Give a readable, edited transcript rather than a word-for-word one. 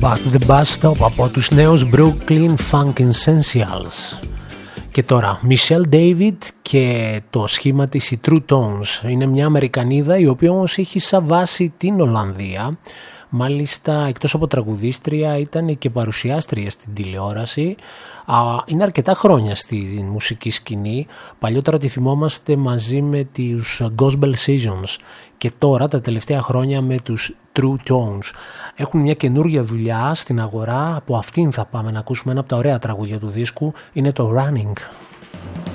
The Bus Stop από τους νέους Brooklyn Funk Essentials. Και τώρα Michelle David και το σχήμα της η True Tones. Είναι μια Αμερικανίδα η οποία όμως έχει σαν βάση την Ολλανδία. Μάλιστα εκτός από τραγουδίστρια ήταν και παρουσιάστρια στην τηλεόραση. Είναι αρκετά χρόνια στη μουσική σκηνή. Παλιότερα τη θυμόμαστε μαζί με τους Gospel Seasons και τώρα τα τελευταία χρόνια με τους True Tones. Έχουν μια καινούργια δουλειά στην αγορά. Από αυτήν θα πάμε να ακούσουμε ένα από τα ωραία τραγούδια του δίσκου. Είναι το Running.